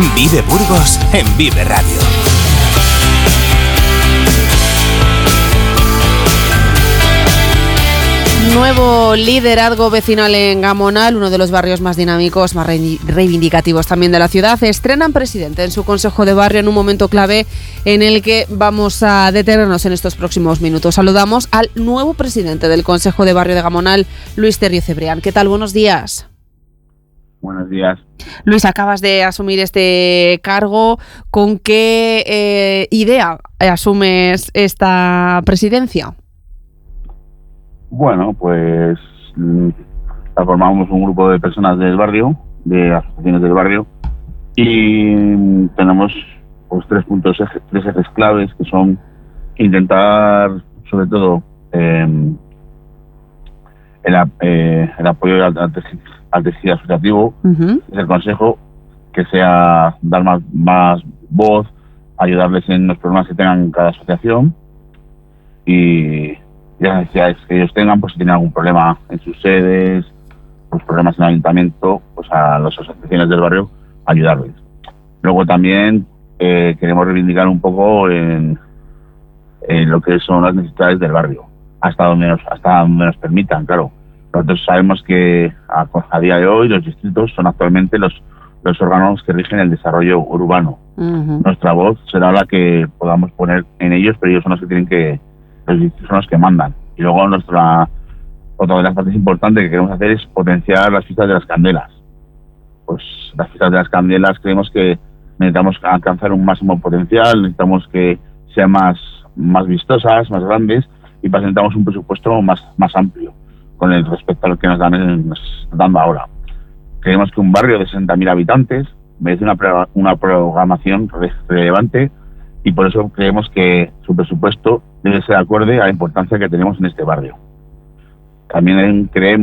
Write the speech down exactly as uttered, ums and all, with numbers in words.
Vive Burgos en Vive Radio. Nuevo liderazgo vecinal en Gamonal, uno de los barrios más dinámicos, más reivindicativos también de la ciudad. Estrenan presidente en su consejo de barrio en un momento clave en el que vamos a detenernos en estos próximos minutos. Saludamos al nuevo presidente del consejo de barrio de Gamonal, Luis Terrio Cebrián. ¿Qué tal? Buenos días. Buenos días. Luis, acabas de asumir este cargo. ¿Con qué eh, idea asumes esta presidencia? Bueno, pues formamos un grupo de personas del barrio, de asociaciones del barrio, y tenemos pues tres puntos, eje, tres ejes claves, que son intentar, sobre todo, eh, el, eh, el apoyo al, al, tejido, al tejido asociativo, uh-huh. Es el consejo, que sea dar más, más voz, ayudarles en los problemas que tengan cada asociación, y las necesidades que ellos tengan, pues si tienen algún problema en sus sedes, pues problemas en el ayuntamiento, pues a las asociaciones del barrio ayudarles. Luego también eh, queremos reivindicar un poco en, en lo que son las necesidades del barrio, hasta donde nos, hasta donde nos permitan, claro. Nosotros sabemos que a, a día de hoy los distritos son actualmente los, los órganos que rigen el desarrollo urbano. Uh-huh. Nuestra voz será la que podamos poner en ellos, pero ellos son los que tienen que los distritos son los que mandan. Y luego nuestra otra de las partes importantes que queremos hacer es potenciar las fiestas de las candelas. Pues las fiestas de las candelas creemos que necesitamos alcanzar un máximo potencial, necesitamos que sean más, más vistosas, más grandes, y presentamos un presupuesto más, más amplio con el respecto a lo que nos dan, nos están dando ahora. Creemos que un barrio de sesenta mil habitantes merece una, una programación relevante, y por eso creemos que su presupuesto debe ser acorde a la importancia que tenemos en este barrio. También creemos